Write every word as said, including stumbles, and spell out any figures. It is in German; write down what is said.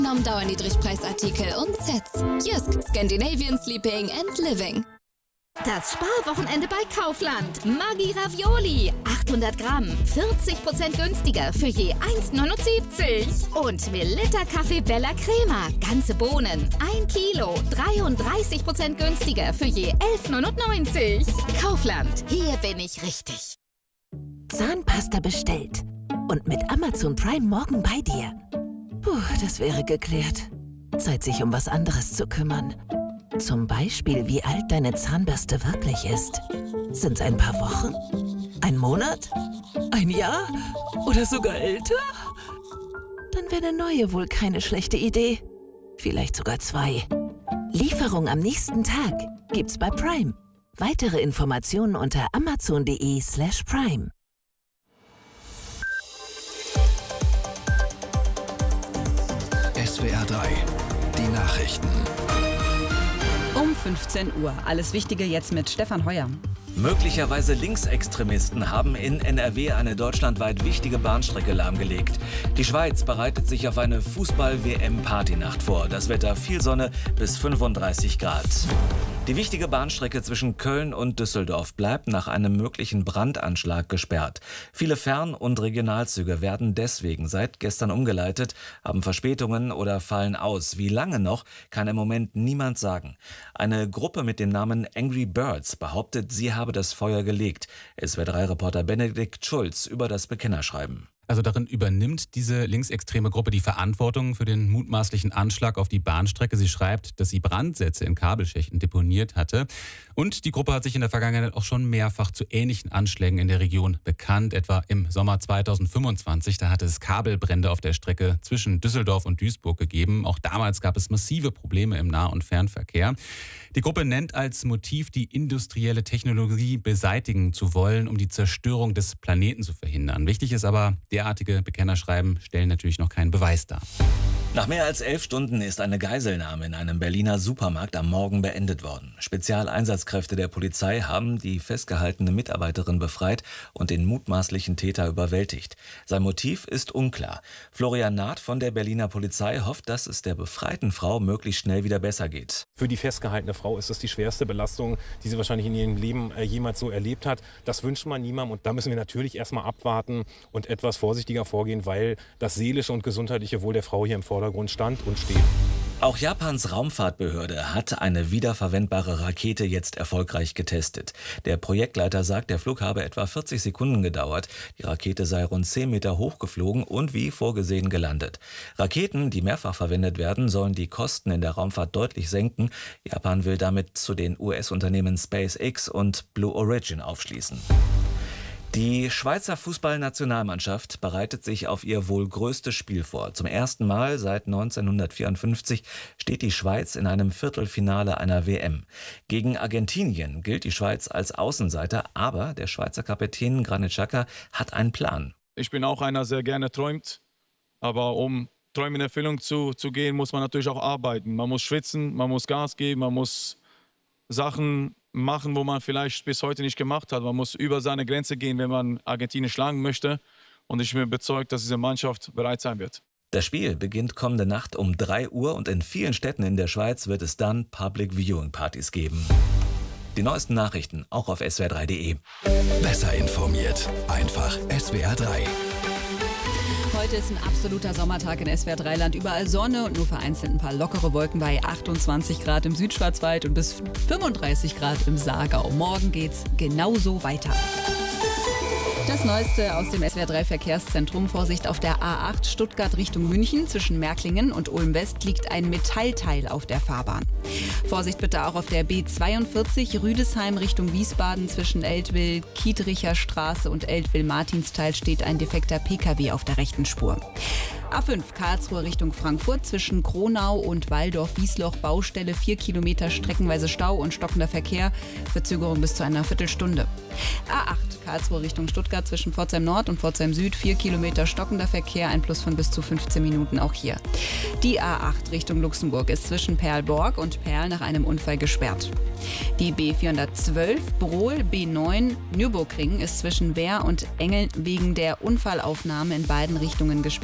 Nom Dauerniedrigpreisartikel und Sets. Jysk, Scandinavian Sleeping and Living. Das Sparwochenende bei Kaufland. Maggi Ravioli. achthundert Gramm. vierzig Prozent günstiger für je eins neunundsiebzig. Und Melitta Kaffee Bella Crema. Ganze Bohnen. ein Kilo. dreiunddreißig Prozent günstiger für je elf neunundneunzig. Kaufland. Hier bin ich richtig. Zahnpasta bestellt. Und mit Amazon Prime morgen bei dir. Puh, das wäre geklärt. Zeit, sich um was anderes zu kümmern. Zum Beispiel, wie alt deine Zahnbürste wirklich ist. Sind's ein paar Wochen? Ein Monat? Ein Jahr? Oder sogar älter? Dann wäre eine neue wohl keine schlechte Idee. Vielleicht sogar zwei. Lieferung am nächsten Tag gibt's bei Prime. Weitere Informationen unter amazon.de slash prime. S W R drei, die Nachrichten. Um fünfzehn Uhr. Alles Wichtige jetzt mit Stefan Heuer. Möglicherweise Linksextremisten haben in N R W eine deutschlandweit wichtige Bahnstrecke lahmgelegt. Die Schweiz bereitet sich auf eine Fußball-W M-Partynacht vor. Das Wetter viel Sonne bis fünfunddreißig Grad. Die wichtige Bahnstrecke zwischen Köln und Düsseldorf bleibt nach einem möglichen Brandanschlag gesperrt. Viele Fern- und Regionalzüge werden deswegen seit gestern umgeleitet, haben Verspätungen oder fallen aus. Wie lange noch, kann im Moment niemand sagen. Eine Gruppe mit dem Namen Angry Birds behauptet, sie habe das Feuer gelegt. S W R drei Reporter Benedikt Schulz über das Bekennerschreiben. Also darin übernimmt diese linksextreme Gruppe die Verantwortung für den mutmaßlichen Anschlag auf die Bahnstrecke. Sie schreibt, dass sie Brandsätze in Kabelschächten deponiert hatte. Und die Gruppe hat sich in der Vergangenheit auch schon mehrfach zu ähnlichen Anschlägen in der Region bekannt. Etwa im Sommer zweitausendfünfundzwanzig, da hatte es Kabelbrände auf der Strecke zwischen Düsseldorf und Duisburg gegeben. Auch damals gab es massive Probleme im Nah- und Fernverkehr. Die Gruppe nennt als Motiv, die industrielle Technologie beseitigen zu wollen, um die Zerstörung des Planeten zu verhindern. Wichtig ist aber, derartige Bekennerschreiben stellen natürlich noch keinen Beweis dar. Nach mehr als elf Stunden ist eine Geiselnahme in einem Berliner Supermarkt am Morgen beendet worden. Spezialeinsatzkräfte der Polizei haben die festgehaltene Mitarbeiterin befreit und den mutmaßlichen Täter überwältigt. Sein Motiv ist unklar. Florian Naht von der Berliner Polizei hofft, dass es der befreiten Frau möglichst schnell wieder besser geht. Für die festgehaltene Frau ist das die schwerste Belastung, die sie wahrscheinlich in ihrem Leben jemals so erlebt hat. Das wünscht man niemandem und da müssen wir natürlich erstmal abwarten und etwas vorsichtiger vorgehen, weil das seelische und gesundheitliche Wohl der Frau hier im Vordergrund stand und steht. Auch Japans Raumfahrtbehörde hat eine wiederverwendbare Rakete jetzt erfolgreich getestet. Der Projektleiter sagt, der Flug habe etwa vierzig Sekunden gedauert. Die Rakete sei rund zehn Meter hoch geflogen und wie vorgesehen gelandet. Raketen, die mehrfach verwendet werden, sollen die Kosten in der Raumfahrt deutlich senken. Japan will damit zu den U S-Unternehmen SpaceX und Blue Origin aufschließen. Die Schweizer Fußballnationalmannschaft bereitet sich auf ihr wohl größtes Spiel vor. Zum ersten Mal seit neunzehnhundertvierundfünfzig steht die Schweiz in einem Viertelfinale einer W M. Gegen Argentinien gilt die Schweiz als Außenseiter, aber der Schweizer Kapitän Granit Xhaka hat einen Plan. Ich bin auch einer, der gerne träumt, aber um Träume in Erfüllung zu, zu gehen, muss man natürlich auch arbeiten. Man muss schwitzen, man muss Gas geben, man muss Sachen machen, wo man vielleicht bis heute nicht gemacht hat. Man muss über seine Grenze gehen, wenn man Argentinien schlagen möchte. Und ich bin überzeugt, dass diese Mannschaft bereit sein wird. Das Spiel beginnt kommende Nacht um drei Uhr und in vielen Städten in der Schweiz wird es dann Public Viewing Partys geben. Die neuesten Nachrichten auch auf S W R drei punkt de. Besser informiert, einfach S W R drei. Heute ist ein absoluter Sommertag in S W R drei Land. Überall Sonne und nur vereinzelt ein paar lockere Wolken bei achtundzwanzig Grad im Südschwarzwald und bis fünfunddreißig Grad im Saargau. Morgen geht's genauso weiter. Das Neueste aus dem S W R drei Verkehrszentrum. Vorsicht auf der A acht Stuttgart Richtung München. Zwischen Märklingen und Ulm-West liegt ein Metallteil auf der Fahrbahn. Vorsicht bitte auch auf der B zweiundvierzig Rüdesheim Richtung Wiesbaden. Zwischen Eltville-Kiedricher Straße und Eltville-Martinsteil steht ein defekter Pkw auf der rechten Spur. A fünf Karlsruhe Richtung Frankfurt. Zwischen Kronau und Walldorf-Wiesloch Baustelle. Vier Kilometer streckenweise Stau und stockender Verkehr. Verzögerung bis zu einer Viertelstunde. A acht Karlsruhe Richtung Stuttgart. Zwischen Pforzheim Nord und Pforzheim Süd. Vier Kilometer stockender Verkehr. Ein Plus von bis zu fünfzehn Minuten auch hier. Die A acht Richtung Luxemburg ist zwischen Perlborg und Perl nach einem Unfall gesperrt. Die B vierhundertzwölf Brohl B neun Nürburgring ist zwischen Wehr und Engel wegen der Unfallaufnahme in beiden Richtungen gesperrt.